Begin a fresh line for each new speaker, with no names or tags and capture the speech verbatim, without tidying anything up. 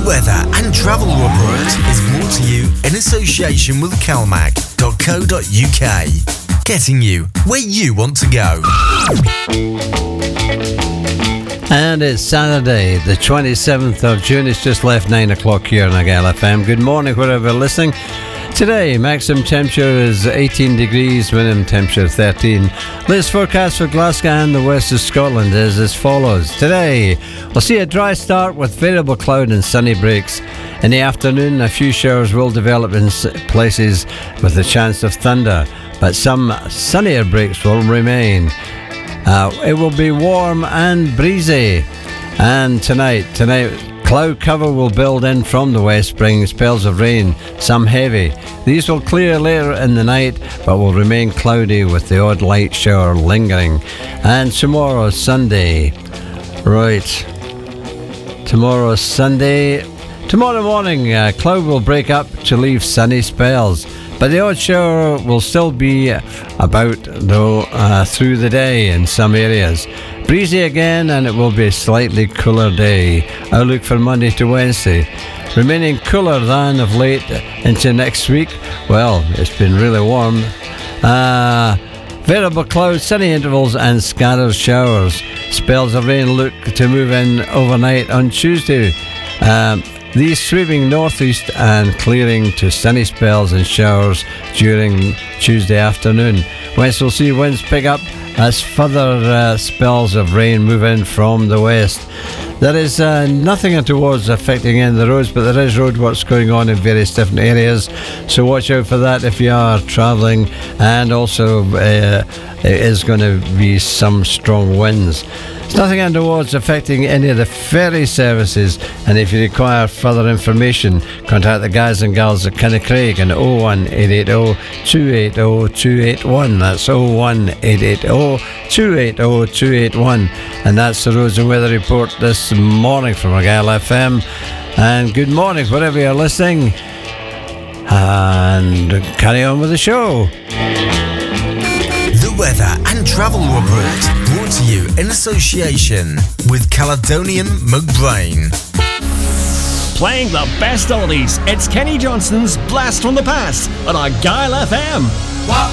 weather and travel report is brought to you in association with calmac dot co dot uk. Getting you where you want to go.
And it's Saturday, the twenty-seventh of June. It's just left nine o'clock here on Argyll F M. Good morning, wherever you're listening. Today, maximum temperature is eighteen degrees, minimum temperature thirteen. Latest forecast for Glasgow and the west of Scotland is as follows. Today, we'll see a dry start with variable cloud and sunny breaks. In the afternoon, a few showers will develop in places with a chance of thunder, but some sunnier breaks will remain. Uh, it will be warm and breezy. And tonight, tonight, cloud cover will build in from the west, bringing spells of rain, some heavy. These will clear later in the night, but will remain cloudy with the odd light shower lingering. And tomorrow, Sunday. Right. Tomorrow, Sunday. Tomorrow morning, uh, cloud will break up to leave sunny spells, but the odd shower will still be about, though, uh, through the day in some areas. Breezy again, and it will be a slightly cooler day. Outlook for Monday to Wednesday. Remaining cooler than of late into next week. Well, it's been really warm. Uh, variable clouds, sunny intervals, and scattered showers. Spells of rain look to move in overnight on Tuesday. Um, These sweeping northeast and clearing to sunny spells and showers during Tuesday afternoon. West will see winds pick up as further uh, spells of rain move in from the west. There is uh, nothing untoward affecting in the roads, but there is roadworks going on in various different areas, so watch out for that if you are travelling. And also uh, it is going to be some strong winds. There's nothing untoward affecting any of the ferry services, and if you require further information, contact the guys and gals at Kinnacraig on oh one eight eight oh two eight oh two eight one. That's oh one eight eight oh two eight oh two eight one. And that's the roads and weather report this morning from Argyll F M. And good morning wherever you're listening, and carry on with the show.
The weather and travel report brought to you in association with Caledonian McBrain.
Playing the best oldies, it's Kenny Johnson's Blast from the Past on Argyll F M.